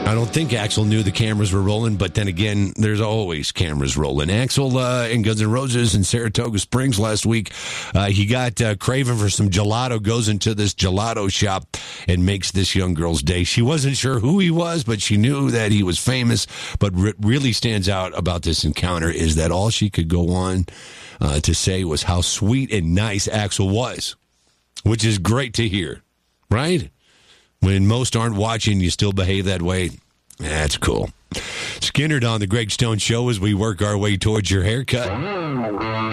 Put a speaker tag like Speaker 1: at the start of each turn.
Speaker 1: I don't think Axl knew the cameras were rolling, but then again, there's always cameras rolling. Axl in Guns N' Roses in Saratoga Springs last week, he got craving for some gelato, goes into this gelato shop and makes this young girl's day. She wasn't sure who he was, but she knew that he was famous. But what really stands out about this encounter is that all she could go on to say was how sweet and nice Axl was, which is great to hear, right? When most aren't watching, you still behave that way. That's cool. Skinner on the Greg Stone Show as we work our way towards your haircut.